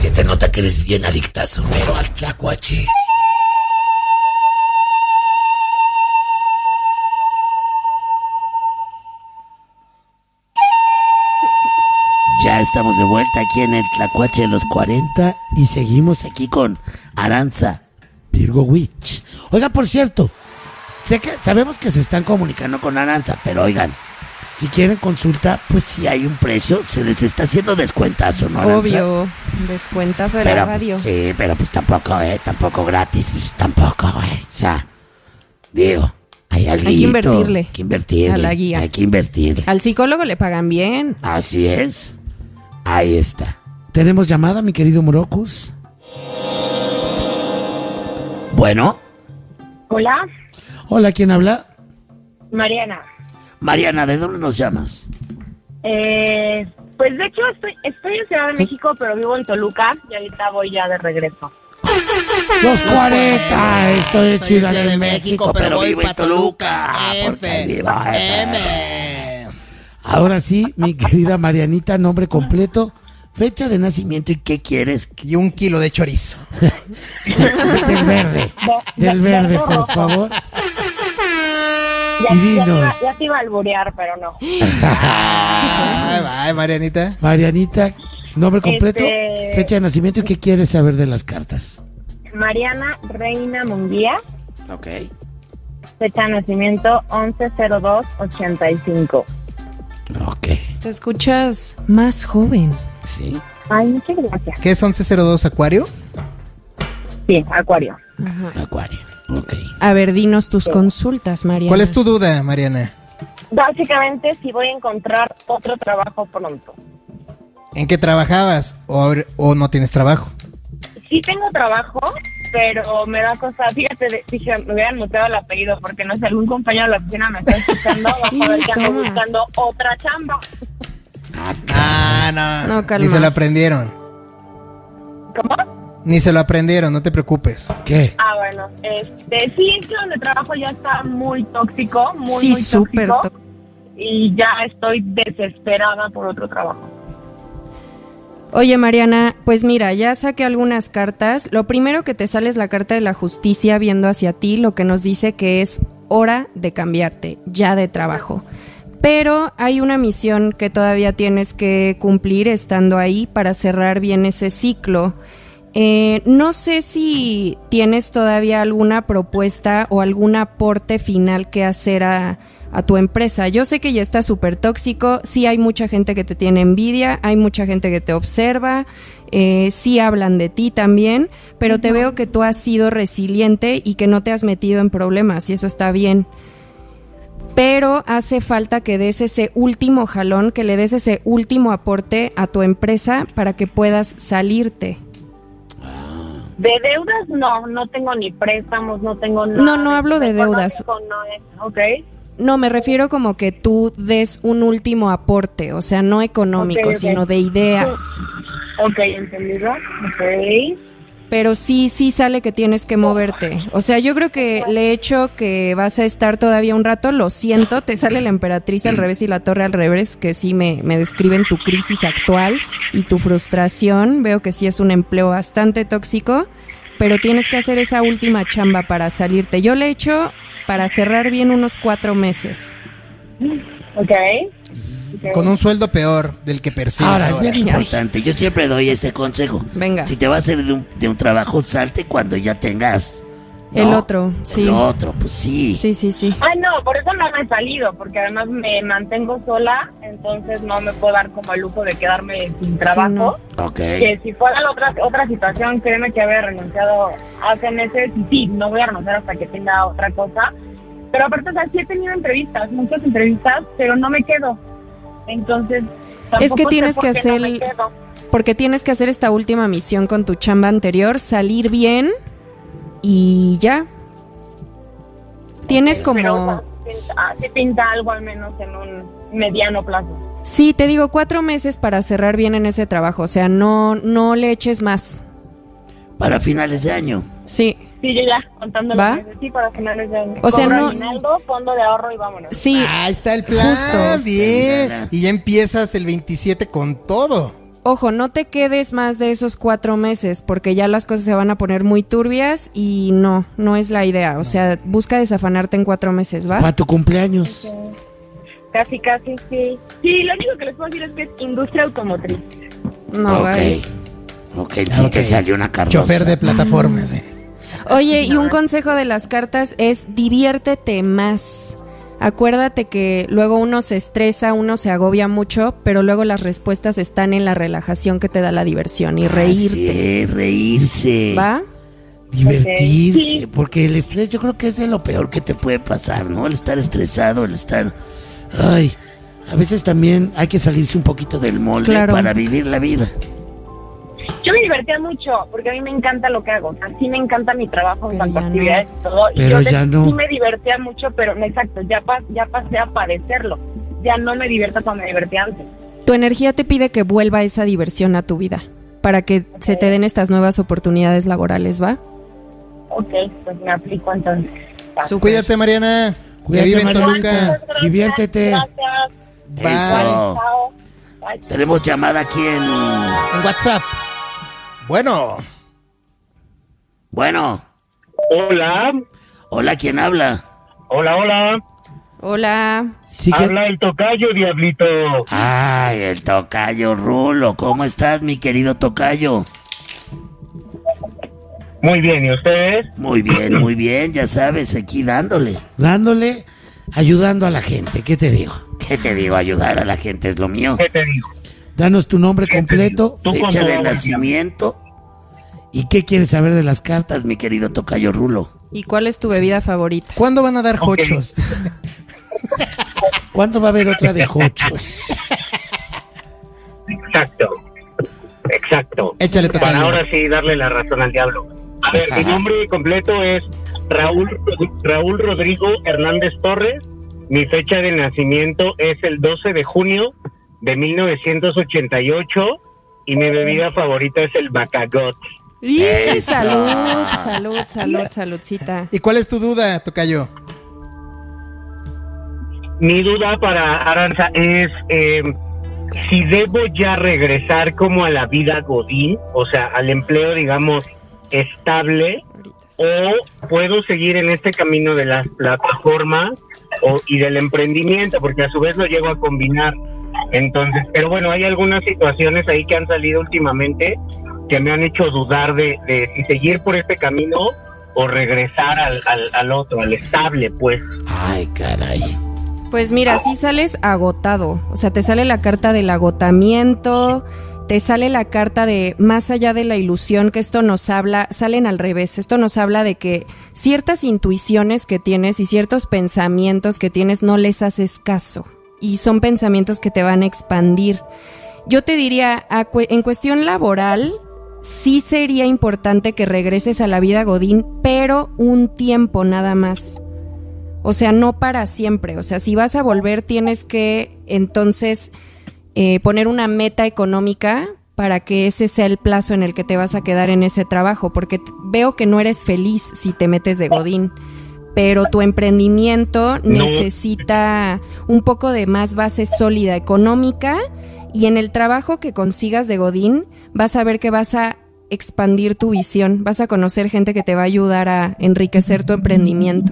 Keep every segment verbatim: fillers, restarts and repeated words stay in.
Se te nota que eres bien adictazo, pero al tlacuache. Ya estamos de vuelta aquí en el Tlacuache de los cuarenta y seguimos aquí con Aranza Virgo Witch. Oiga, por cierto, sé que sabemos que se están comunicando con Aranza, pero oigan, si quieren consulta, pues si hay un precio, se les está haciendo descuentazo, ¿no, Aranza? Obvio, descuentazo de pero, la radio. Sí, pero pues tampoco, eh, tampoco gratis, pues tampoco, eh, o sea, digo, hay algo. Hay que invertirle. Hay que invertirle. A la guía. Hay que invertirle. Al psicólogo le pagan bien. Así es. Ahí está. ¿Tenemos llamada, mi querido Morocus? Bueno. Hola. Hola, ¿quién habla? Mariana. Mariana, ¿de dónde nos llamas? Eh, pues de hecho estoy, estoy en Ciudad de México, pero vivo en Toluca y ahorita voy ya de regreso. Los cuarenta, esto es Ciudad de México, pero vivo en Toluca. Porque vivo en... Ahora sí, mi querida Marianita, nombre completo, fecha de nacimiento y qué quieres. Y un kilo de chorizo. Del verde, del verde, por favor. Ya, Y dinos. ya, te iba, ya te iba a alburear, pero no. Ay, bye, Marianita. Marianita, nombre completo, Este- fecha de nacimiento y qué quieres saber de las cartas. Mariana Reina Munguía, Ok. fecha de nacimiento once cero dos ochenta y cinco. Ok, Te escuchas más joven. sí. Ay, muchas gracias. ¿Qué es once cero dos Acuario? Sí, Acuario. Acuario, ok. A ver, dinos tus consultas, Mariana. ¿Cuál es tu duda, Mariana? Básicamente, si voy a encontrar otro trabajo pronto. ¿En qué trabajabas o, ahor- o no tienes trabajo? Sí tengo trabajo, pero me da cosa. Fíjate, de- dije, me hubieran muteado el apellido porque no sé, algún compañero de la oficina me está escuchando. Va a ver que ando Toma. buscando otra chamba. Ah, no. No, calma. Ni se lo aprendieron. ¿Cómo? Ni se lo aprendieron, no te preocupes. ¿Qué? Ah, bueno, este, sí, es que donde trabajo ya está muy tóxico, muy, Sí, muy súper tóxico. tó- Y ya estoy desesperada por otro trabajo. Oye, Mariana, pues mira, ya saqué algunas cartas. Lo primero que te sale es la carta de la justicia viendo hacia ti, lo que nos dice que es hora de cambiarte, ya de trabajo. Pero hay una misión que todavía tienes que cumplir estando ahí para cerrar bien ese ciclo. Eh, no sé si tienes todavía alguna propuesta o algún aporte final que hacer a, a tu empresa. Yo sé que ya está súper tóxico, sí hay mucha gente que te tiene envidia, hay mucha gente que te observa, eh, sí hablan de ti también, pero te veo que tú has sido resiliente y que no te has metido en problemas y eso está bien. Pero hace falta que des ese último jalón, que le des ese último aporte a tu empresa para que puedas salirte. De deudas, no, no tengo ni préstamos, no tengo nada. No, no hablo de deudas. Económico, no es, ok. No, me refiero como que tú des un último aporte, o sea, no económico, Ok, ok. sino de ideas. Ok, entendido. Ok. Pero sí, sí sale que tienes que moverte. O sea, yo creo que le hecho que vas a estar todavía un rato, lo siento, te sale la emperatriz al revés y la torre al revés, que sí me, me describen tu crisis actual y tu frustración. Veo que sí es un empleo bastante tóxico, pero tienes que hacer esa última chamba para salirte. Yo le echo para cerrar bien unos cuatro meses. Ok. Y con un sueldo peor del que percibes Ahora, es ahora. bien importante, yo siempre doy este consejo. Venga. Si te vas a hacer de un, de un trabajo, salte cuando ya tengas... El ¿no? otro, sí. El otro, pues sí. Sí, sí, sí. Ay, no, por eso no me he salido, porque además me mantengo sola, entonces no me puedo dar como el lujo de quedarme sin trabajo. Ok. Que si fuera la otra otra situación, créeme que había renunciado hace meses y sí, no voy a renunciar hasta que tenga otra cosa. Pero aparte, o sea, sí he tenido entrevistas, muchas entrevistas, pero no me quedo. Entonces, tampoco Es que sé tienes por que qué hacer no me el- quedo. Porque tienes que hacer esta última misión con tu chamba anterior, salir bien y ya. Tienes Pero, como... o sea, pinta- ah, sí pinta algo al menos en un mediano plazo. Sí, te digo, cuatro meses para cerrar bien en ese trabajo. O sea, no, no le eches más. Para finales de año. Sí, Sí, yo ya, contando ¿Va? los meses, sí, para finales de año. O sea, Cobro no- aguinaldo, fondo de ahorro y vámonos. sí. Ahí está el plan, Justo. bien. Y ya empiezas el veintisiete con todo. Ojo, no te quedes más de esos cuatro meses porque ya las cosas se van a poner muy turbias y no, no es la idea. O sea, busca desafanarte en cuatro meses, ¿va? Para tu cumpleaños. Casi, casi, sí. Sí, lo único que les puedo decir es que es industria automotriz. No, Ok. vale. Ok, sí Ok. te salió una carroza. Chofer de plataformas. eh. Oye, y un consejo de las cartas es diviértete más. Acuérdate que luego uno se estresa, uno se agobia mucho, pero luego las respuestas están en la relajación que te da la diversión y reírte. Así es, reírse. ¿Va? Divertirse, Sí. porque el estrés yo creo que es de lo peor que te puede pasar, ¿no? El estar estresado, el estar... Ay, a veces también hay que salirse un poquito del molde Claro. para vivir la vida. Yo me divertía mucho, porque a mí me encanta lo que hago. O sea, sí me encanta mi trabajo en Pero cuanto a ya actividades y todo. Y Pero yo de- ya no. sí me divertía mucho, pero no, exacto, ya, pas, ya pasé a padecerlo. Ya no me divierto como me divertía antes. Tu energía te pide que vuelva esa diversión a tu vida para que se te den estas nuevas oportunidades laborales, ¿va? Ok, pues me aplico entonces. Súper. Cuídate, Mariana. Cuídate, Que vive en Mariana. Toluca. Gracias, Diviértete. Gracias. Bye. Eso. Chao. Bye. Tenemos llamada aquí en... En WhatsApp. Bueno. Bueno, Hola, hola, ¿quién habla? hola, hola. Hola. Sí que... Habla el tocayo, diablito. Ay, el tocayo Rulo, ¿cómo estás, mi querido tocayo? Muy bien, ¿y ustedes? Muy bien, muy bien, ya sabes, aquí dándole. Dándole, ayudando a la gente, ¿qué te digo? ¿Qué te digo? Ayudar a la gente es lo mío. ¿Qué te digo? Danos tu nombre ¿Qué te completo, digo? Tú con fecha tu de agua, nacimiento. ¿Y qué quieres saber de las cartas, mi querido tocayo Rulo? ¿Y cuál es tu bebida favorita? ¿Cuándo van a dar Ok. jochos? ¿Cuándo va a haber otra de jochos? Exacto. Exacto. Échale, Para tocayo. ahora sí darle la razón al diablo. A ver, mi nombre completo es Raúl, Raúl Rodrigo Hernández Torres. Mi fecha de nacimiento es el doce de junio de mil novecientos ochenta y ocho y mi bebida favorita es el Bacagot. ¡Y Eso. salud, salud, salud, saludcita! ¿Y cuál es tu duda, tocayo? Mi duda para Aranza es eh, si debo ya regresar como a la vida godín, o sea, al empleo, digamos, estable, o puedo seguir en este camino de las plataformas o, y del emprendimiento, porque a su vez lo llego a combinar. Entonces, pero bueno, hay algunas situaciones ahí que han salido últimamente que me han hecho dudar de, de si seguir por este camino o regresar al, al, al otro, al estable, pues. Ay, caray. Pues mira, sí sales agotado, o sea, te sale la carta del agotamiento, te sale la carta de más allá de la ilusión, que esto nos habla, salen al revés, esto nos habla de que ciertas intuiciones que tienes y ciertos pensamientos que tienes no les haces caso y son pensamientos que te van a expandir. Yo te diría, a cu- en cuestión laboral, sí sería importante que regreses a la vida godín, pero un tiempo nada más. O sea, no para siempre. O sea, si vas a volver, tienes que entonces eh, poner una meta económica para que ese sea el plazo en el que te vas a quedar en ese trabajo, porque t- veo que no eres feliz si te metes de godín, pero tu emprendimiento No. necesita un poco de más base sólida económica, y en el trabajo que consigas de godín vas a ver que vas a expandir tu visión, vas a conocer gente que te va a ayudar a enriquecer tu emprendimiento.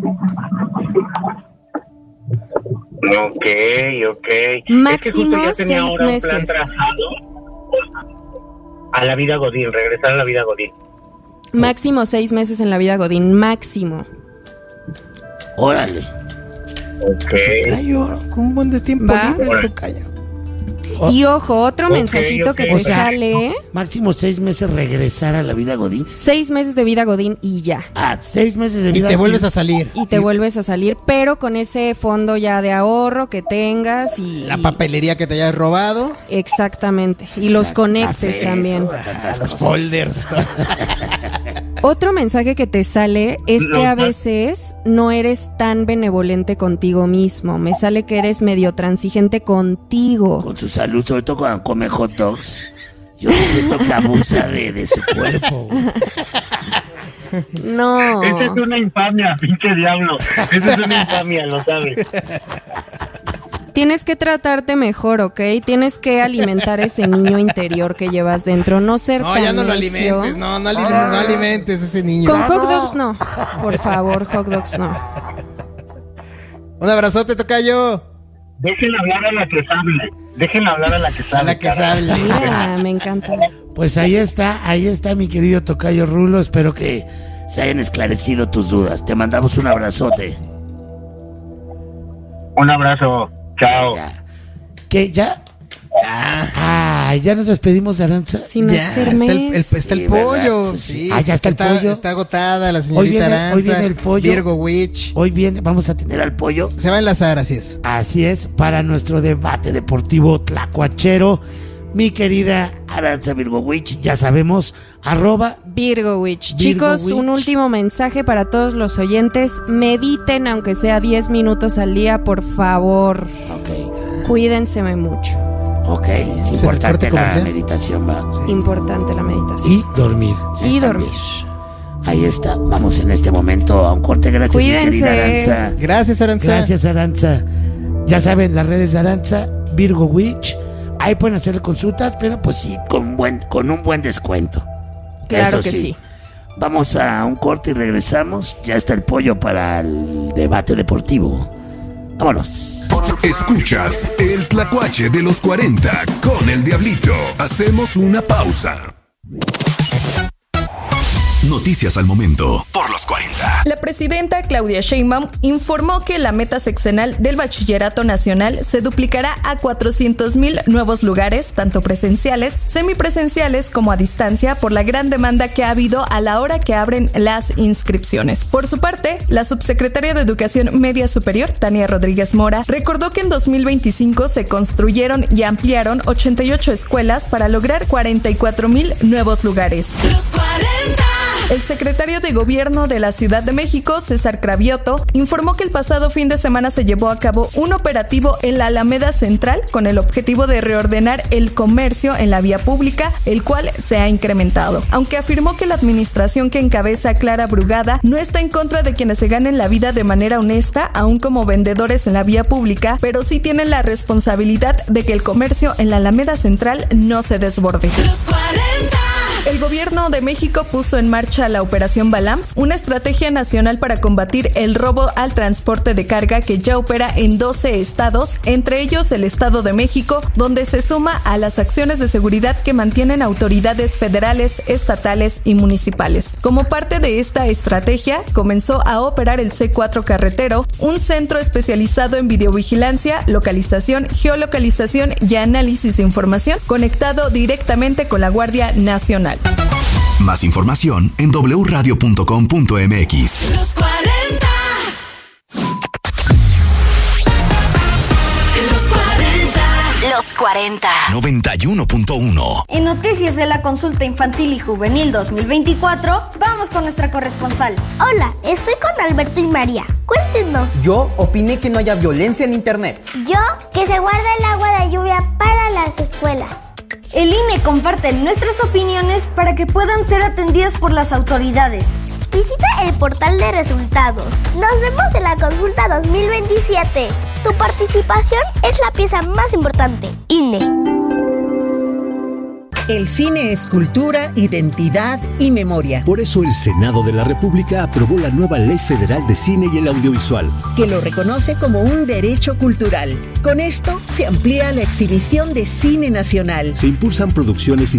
Ok, ok. Máximo Es que justo yo tenía seis ahora un plan meses. trazado a la vida godín, regresar a la vida godín. Máximo seis meses en la vida godín, máximo. Órale. Ok. Tocayo, con un buen de tiempo Va. libre, Órale. tocayo. Oh. Y ojo, otro Ok, mensajito ok. que te O sea, sale, Máximo seis meses regresar a la vida godín. seis meses de vida godín y ya. Ah, seis meses de Y vida te vuelves a salir. Y te vuelves a salir, pero con ese fondo ya de ahorro que tengas y... La y- papelería que te hayas robado. Exactamente. Y los Exacto, conectes café, también. todo, tantas Los cosas. folders. todo. Otro mensaje que te sale es que a No. veces no eres tan benevolente contigo mismo. Me sale que eres medio transigente contigo. Con su salud, sobre todo cuando come hot dogs. Yo siento que abusa de, de su cuerpo. güey. No. Esa es una infamia, pinche diablo. Esa es una infamia, lo sabes. Tienes que tratarte mejor, ¿ok? Tienes que alimentar ese niño interior que llevas dentro, no ser No, tan ya no lo necio. alimentes, no, no, ali- no alimentes ese niño. Con hot dogs no, por favor, hot dogs no. Un abrazote, tocayo. Dejen hablar a la que sabe. Dejen hablar a la que sabe. A la que carajo. sabe. Mira, me encanta. Pues ahí está, ahí está mi querido tocayo Rulo. Espero que se hayan esclarecido tus dudas. Te mandamos un abrazote. Un abrazo. Chao. Ya. ¿Qué? ¿Ya? Ah, ya nos despedimos de Aranza. Si no Ya, es está el, el- Kermés. está el Sí, ¿verdad? pollo. Pues sí. Sí, Ah, ya está el pollo. Está agotada la Hoy señorita viene- Aranza. hoy viene el pollo. Virgo Witch. Hoy viene, vamos a tener al pollo. Se va a enlazar, así es. Así es, para nuestro debate deportivo tlacuachero. Mi querida Aranza Virgo Witch, ya sabemos, arroba Virgo Witch. Virgo Chicos, Witch. un último mensaje para todos los oyentes. Mediten, aunque sea diez minutos al día, por favor. Ok, Cuídense mucho. ok, es ¿Se importante recorte la comercial? meditación, ¿va? Importante la meditación. Y dormir. Y eh, dormir. también. Ahí está, vamos en este momento a un corte. Gracias, Cuídense. mi querida Aranza. Gracias, Aranza. Gracias, Aranza. Ya saben, las redes de Aranza, Virgo Witch. Ahí pueden hacer consultas, pero pues sí, con, buen, con un buen descuento. Claro Eso que sí. Vamos a un corte y regresamos. Ya está el pollo para el debate deportivo. Vámonos. Escuchas el Tlacuache de los cuarenta con el Diablito. Hacemos una pausa. Noticias al momento por los cuarenta. La presidenta Claudia Sheinbaum informó que la meta sexenal del Bachillerato Nacional se duplicará a cuatrocientos mil nuevos lugares, tanto presenciales, semipresenciales como a distancia, por la gran demanda que ha habido a la hora que abren las inscripciones. Por su parte, la subsecretaria de Educación Media Superior, Tania Rodríguez Mora, recordó que en dos mil veinticinco se construyeron y ampliaron ochenta y ocho escuelas para lograr cuarenta y cuatro mil nuevos lugares. Los cuarenta. El secretario de Gobierno de la Ciudad de México, César Cravioto, informó que el pasado fin de semana se llevó a cabo un operativo en la Alameda Central con el objetivo de reordenar el comercio en la vía pública, el cual se ha incrementado. Aunque afirmó que la administración que encabeza Clara Brugada no está en contra de quienes se ganen la vida de manera honesta, aún como vendedores en la vía pública, pero sí tienen la responsabilidad de que el comercio en la Alameda Central no se desborde. Los cuarenta. El gobierno de México puso en marcha la Operación Balam, una estrategia nacional para combatir el robo al transporte de carga que ya opera en doce estados, entre ellos el Estado de México, donde se suma a las acciones de seguridad que mantienen autoridades federales, estatales y municipales. Como parte de esta estrategia, comenzó a operar el C cuatro Carretero, un centro especializado en videovigilancia, localización, geolocalización y análisis de información, conectado directamente con la Guardia Nacional. Más información en doble u radio punto com punto m x. Los cuarenta. Los cuarenta. Los cuarenta. noventa y uno punto uno. En noticias de la consulta infantil y juvenil dos mil veinticuatro, vamos con nuestra corresponsal. Hola, estoy con Alberto y María. Cuéntenos. Yo opiné que no haya violencia en internet. Yo, que se guarda el agua de lluvia para las escuelas. El I N E comparte nuestras opiniones para que puedan ser atendidas por las autoridades. Visita el portal de resultados. Nos vemos en la consulta dos mil veintisiete. Tu participación es la pieza más importante. I N E. El cine es cultura, identidad y memoria. Por eso el Senado de la República aprobó la nueva Ley Federal de Cine y el Audiovisual, que lo reconoce como un derecho cultural. Con esto se amplía la exhibición de cine nacional. Se impulsan producciones